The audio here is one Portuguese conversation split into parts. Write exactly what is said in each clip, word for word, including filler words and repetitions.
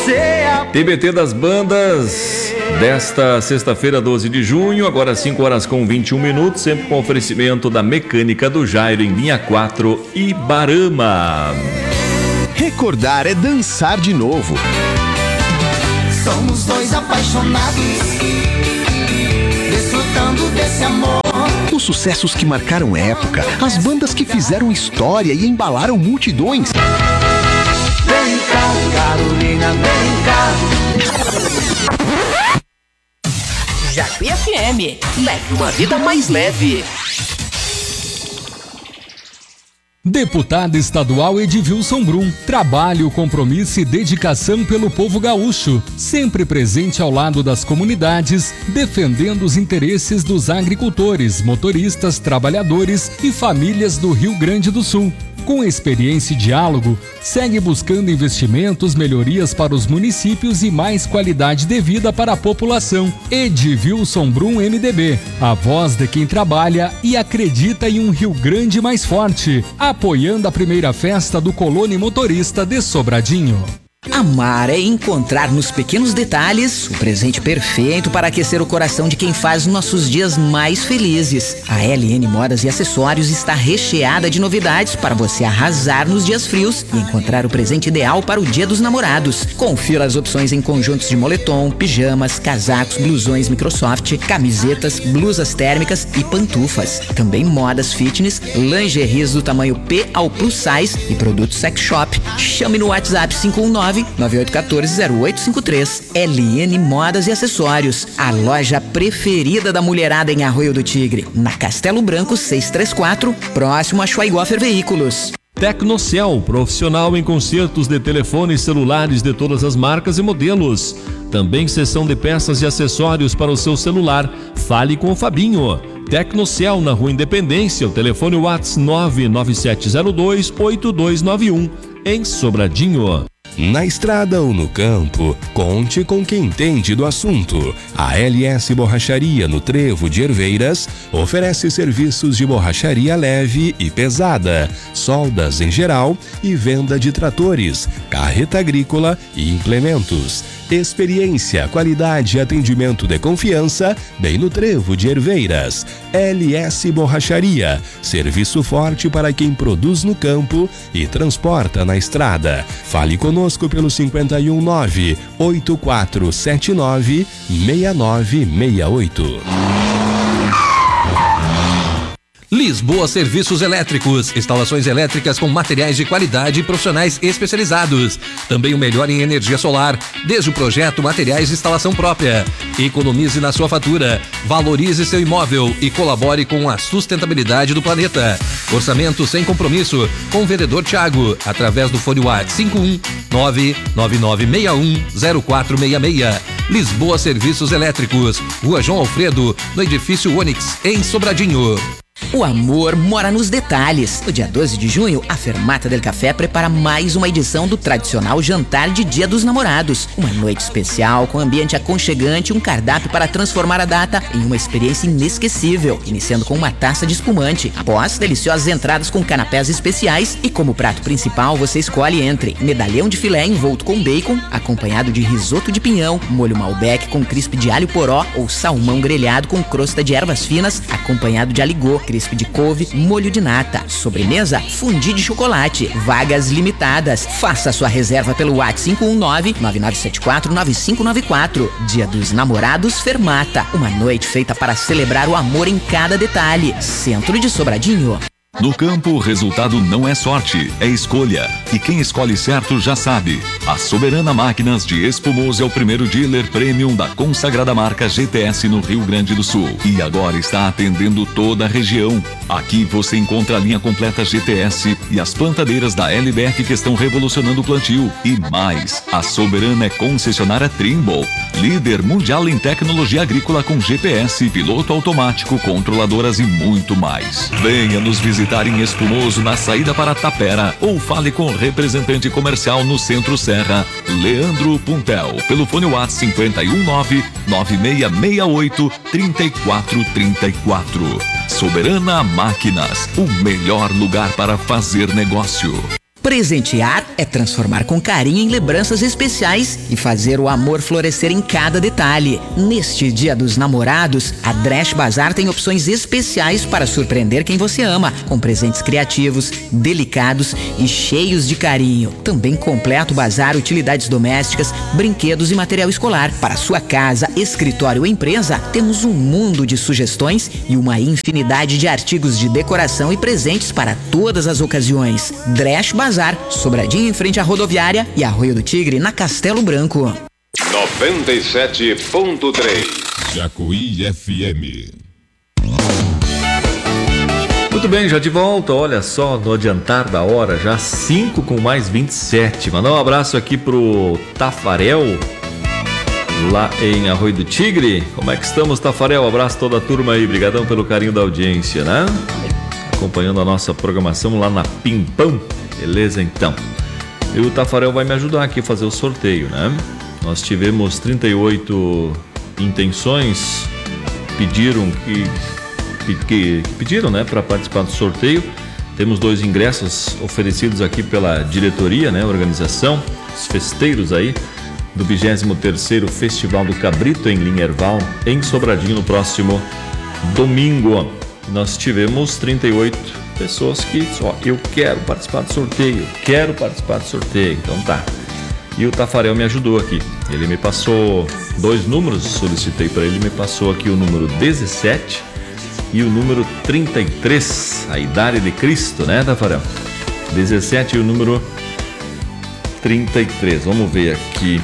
T B T das bandas desta sexta-feira, doze de junho, agora cinco horas com vinte e um minutos, sempre com oferecimento da Mecânica do Jairo em linha quatro e Ibarama. Recordar é dançar de novo. Somos dois apaixonados, desfrutando desse amor. Os sucessos que marcaram época, as bandas que fizeram história e embalaram multidões. Vem cá, Carolina, vem cá. Japi F M, leve uma vida mais leve. Deputado estadual Edvilson Brum, trabalho, compromisso e dedicação pelo povo gaúcho, sempre presente ao lado das comunidades, defendendo os interesses dos agricultores, motoristas, trabalhadores e famílias do Rio Grande do Sul. Com experiência e diálogo, segue buscando investimentos, melhorias para os municípios e mais qualidade de vida para a população. Edvilson Brum, M D B, a voz de quem trabalha e acredita em um Rio Grande mais forte, apoiando a primeira festa do Colônia Motorista de Sobradinho. Amar é encontrar nos pequenos detalhes o presente perfeito para aquecer o coração de quem faz nossos dias mais felizes. A L N Modas e Acessórios está recheada de novidades para você arrasar nos dias frios e encontrar o presente ideal para o Dia dos Namorados. Confira as opções em conjuntos de moletom, pijamas, casacos, blusões Microsoft, camisetas, blusas térmicas e pantufas. Também modas fitness, lingeries do tamanho P ao plus size e produtos sex shop. Chame no WhatsApp cinco um nove, nove oito um quatro, zero oito cinco três. L N Modas e Acessórios, a loja preferida da mulherada em Arroio do Tigre, na Castelo Branco seiscentos e trinta e quatro, próximo a Schweighofer Veículos. Tecnocel, profissional em consertos de telefones celulares de todas as marcas e modelos. Também seção de peças e acessórios para o seu celular. Fale com o Fabinho. Tecnocel, na Rua Independência, o telefone WhatsApp nove nove sete zero dois oito dois nove um, em Sobradinho. Na estrada ou no campo, conte com quem entende do assunto. A L S Borracharia no Trevo de Herveiras oferece serviços de borracharia leve e pesada, soldas em geral e venda de tratores, carreta agrícola e implementos. Experiência, qualidade e atendimento de confiança, bem no Trevo de Herveiras. L S Borracharia, serviço forte para quem produz no campo e transporta na estrada. Fale conosco pelo cinco um nove, oito quatro sete nove, seis nove seis oito. Lisboa Serviços Elétricos, instalações elétricas com materiais de qualidade e profissionais especializados. Também o melhor em energia solar, desde o projeto, materiais de instalação própria. Economize na sua fatura, valorize seu imóvel e colabore com a sustentabilidade do planeta. Orçamento sem compromisso com o vendedor Thiago, através do fone WhatsApp cinco um nove, nove nove seis um, zero quatro seis seis. Lisboa Serviços Elétricos, Rua João Alfredo, no edifício Onix, em Sobradinho. O amor mora nos detalhes. No dia doze de junho, a Fermata del Café prepara mais uma edição do tradicional jantar de Dia dos Namorados. Uma noite especial com ambiente aconchegante e um cardápio para transformar a data em uma experiência inesquecível, iniciando com uma taça de espumante. Após, deliciosas entradas com canapés especiais e como prato principal você escolhe entre medalhão de filé envolto com bacon, acompanhado de risoto de pinhão, molho Malbec com crisp de alho poró ou salmão grelhado com crosta de ervas finas, acompanhado de aligô, crisp de couve, molho de nata. Sobremesa, fondue de chocolate. Vagas limitadas. Faça sua reserva pelo WhatsApp cinco um nove, nove nove sete quatro, nove cinco nove quatro. Dia dos Namorados Fermata. Uma noite feita para celebrar o amor em cada detalhe. Centro de Sobradinho. No campo, o resultado não é sorte, é escolha. E quem escolhe certo já sabe. A Soberana Máquinas de Espumoso é o primeiro dealer premium da consagrada marca G T S no Rio Grande do Sul. E agora está atendendo toda a região. Aqui você encontra a linha completa G T S e as plantadeiras da L B F que estão revolucionando o plantio. E mais, a Soberana é concessionária Trimble, líder mundial em tecnologia agrícola com G P S, piloto automático, controladoras e muito mais. Venha nos visitar em Espumoso, na saída para Tapera, ou fale com o representante comercial no Centro Serra, Leandro Puntel, pelo fone WhatsApp cinco um nove, nove seis seis oito, três quatro três quatro. Soberana Máquinas, o melhor lugar para fazer negócio. Presentear é transformar com carinho em lembranças especiais e fazer o amor florescer em cada detalhe. Neste Dia dos Namorados, a Dresch Bazar tem opções especiais para surpreender quem você ama, com presentes criativos, delicados e cheios de carinho. Também completa o bazar utilidades domésticas, brinquedos e material escolar. Para sua casa, escritório ou empresa, temos um mundo de sugestões e uma infinidade de artigos de decoração e presentes para todas as ocasiões. Dresch Bazar, Sobradinho em frente à rodoviária e Arroio do Tigre na Castelo Branco. noventa e sete ponto três Jacuí F M. Muito bem, já de volta, olha só, no adiantar da hora, já cinco com mais vinte e sete. Mandar um abraço aqui pro Tafarel, lá em Arroio do Tigre. Como é que estamos, Tafarel? Um abraço a toda a turma aí, brigadão pelo carinho da audiência, né? Acompanhando a nossa programação lá na Pimpão. Beleza, então. E o Tafarel vai me ajudar aqui a fazer o sorteio, né? Nós tivemos trinta e oito intenções, pediram que, que, que pediram, né, para participar do sorteio. Temos dois ingressos oferecidos aqui pela diretoria, né, organização, os festeiros aí do vigésimo terceiro Festival do Cabrito em Linherval, em Sobradinho, no próximo domingo. Nós tivemos trinta e oito pessoas que só, eu quero participar do sorteio, quero participar do sorteio, então tá. E o Tafarel me ajudou aqui, ele me passou dois números, solicitei para ele, me passou aqui o número dezessete e o número trinta e três, a idade de Cristo, né, Tafarel? dezessete e o número trinta e três, vamos ver aqui.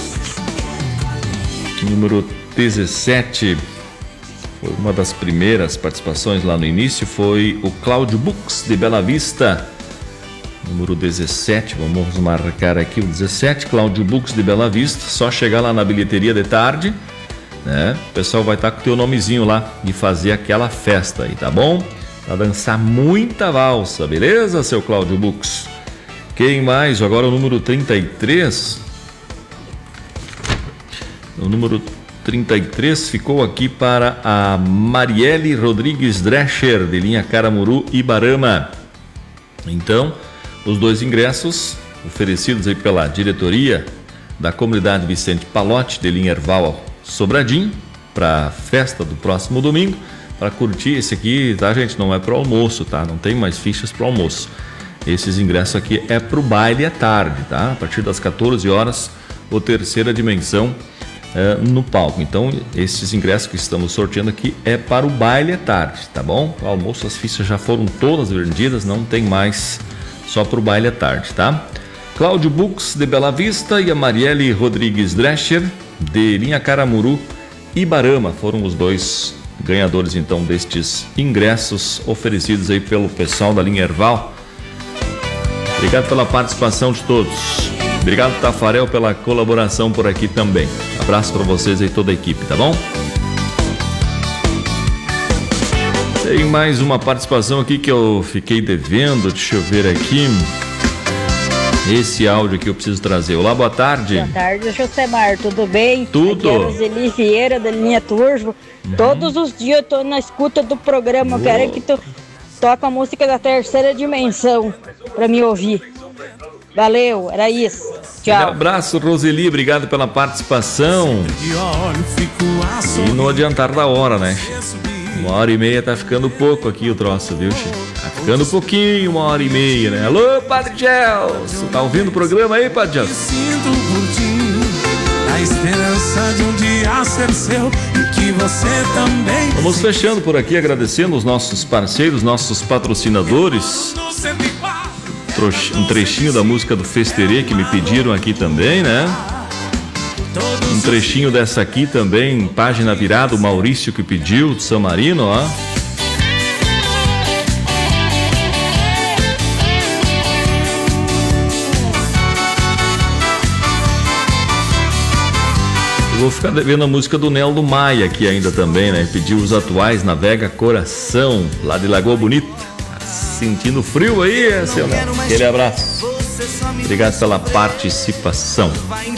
Número dezessete, foi uma das primeiras participações lá no início, foi o Cláudio Bux de Bela Vista. Número dezessete, vamos marcar aqui o dezessete, Cláudio Bux de Bela Vista. Só chegar lá na bilheteria de tarde, né? O pessoal vai estar com o teu nomezinho lá e fazer aquela festa aí, tá bom? Pra dançar muita valsa, beleza, seu Cláudio Bux? Quem mais? Agora o número trinta e três. O número trinta e três ficou aqui para a Marielle Rodrigues Drescher, de linha Caramuru Ibarama. Então, os dois ingressos oferecidos aí pela diretoria da comunidade Vicente Palotti, de Linherval Sobradinho, para a festa do próximo domingo, para curtir esse aqui, tá, gente? Não é para o almoço, tá? Não tem mais fichas para o almoço. Esses ingressos aqui é para o baile à tarde, tá? A partir das quatorze horas, o Terceira Dimensão é, no palco. Então, esses ingressos que estamos sorteando aqui é para o baile à tarde, tá bom? O almoço, as fichas já foram todas vendidas, não tem mais, só para o baile à tarde, tá? Cláudio Bux de Bela Vista e a Marielle Rodrigues Drescher de linha Caramuru Ibarama foram os dois ganhadores então destes ingressos oferecidos aí pelo pessoal da Linherval. Obrigado pela participação de todos. Obrigado, Tafarel, pela colaboração por aqui também. Abraço para vocês e toda a equipe, tá bom? Tem mais uma participação aqui que eu fiquei devendo, deixa eu ver aqui. Esse áudio que eu preciso trazer. Olá, boa tarde. Boa tarde, Josemar, tudo bem? Tudo. Aqui é a Roseli Vieira, da linha Turvo. Uhum. Todos os dias eu tô na escuta do programa. Eu quero que tu toca a música da Terceira Dimensão pra me ouvir. Valeu, era isso. Tchau. Um abraço, Roseli, obrigado pela participação. E no adiantar da hora, né? Uma hora e meia tá ficando pouco aqui o troço, viu, Chico? Tá ficando pouquinho, uma hora e meia, né? Alô, Padre Gelson, tá ouvindo o programa aí, Padre Gelson? Sinto por ti, a esperança de um dia ser seu e que você também. Vamos fechando por aqui, agradecendo os nossos parceiros, nossos patrocinadores. Um trechinho da música do Festerê que me pediram aqui também, né? Um trechinho dessa aqui também, página virada, o Maurício que pediu, de São Marino, ó. Eu vou ficar devendo a música do Neldo Maia aqui ainda também, né? Pediu os atuais, Navega Coração, lá de Lagoa Bonita. Tá sentindo frio aí, seu Neldo? Aquele abraço. Obrigado pela participação.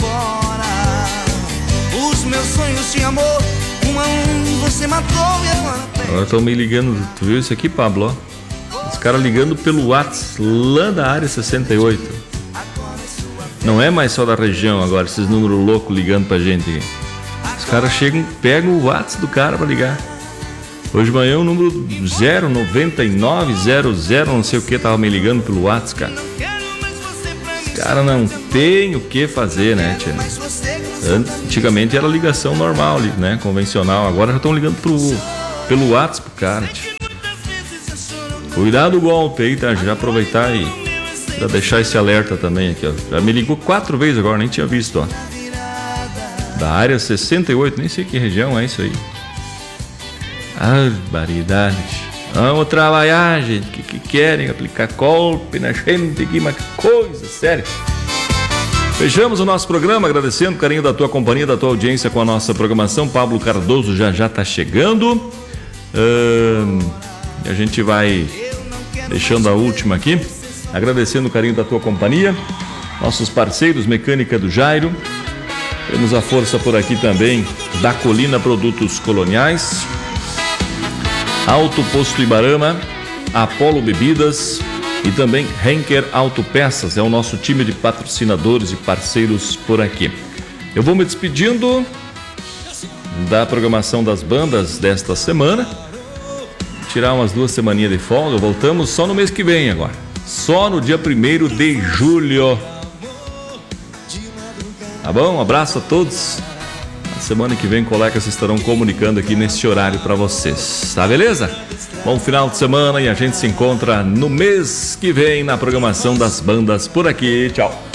Meus sonhos de amor, um a um você matou e agora. Agora estão me ligando, tu viu isso aqui, Pablo? Os caras ligando pelo WhatsApp lá da área sessenta e oito. Não é mais só da região agora, esses números loucos ligando pra gente aqui. Os caras chegam, pegam o WhatsApp do cara pra ligar. Hoje de manhã o número zero nove nove zero zero não sei o que tava me ligando pelo WhatsApp, cara. Os caras não tem o que fazer, né, tia? Antigamente era ligação normal, né, convencional. Agora já estão ligando pro, pelo WhatsApp pro cara, tia. Cuidado do golpe aí, tá? Já aproveitar e já deixar esse alerta também aqui, ó. Já me ligou quatro vezes agora, nem tinha visto, ó. Da área sessenta e oito, nem sei que região é isso aí. Barbaridade. Vamos trabalhar, gente, que, que querem aplicar golpe na gente aqui, mas que coisa, sério. Fechamos o nosso programa agradecendo o carinho da tua companhia, da tua audiência com a nossa programação. Pablo Cardoso já já tá chegando. Uh, a gente vai deixando a última aqui, agradecendo o carinho da tua companhia, nossos parceiros Mecânica do Jairo. Temos a força por aqui também da Colina Produtos Coloniais, Auto Posto Ibarama, Apolo Bebidas e também Henker Autopeças. É o nosso time de patrocinadores e parceiros por aqui. Eu vou me despedindo da programação das bandas desta semana. Tirar umas duas semaninhas de folga. Voltamos só no mês que vem agora. Só no dia primeiro de julho. Tá bom? Um abraço a todos. Na semana que vem, colegas estarão comunicando aqui nesse horário para vocês. Tá beleza? Bom final de semana e a gente se encontra no mês que vem na programação das bandas por aqui. Tchau.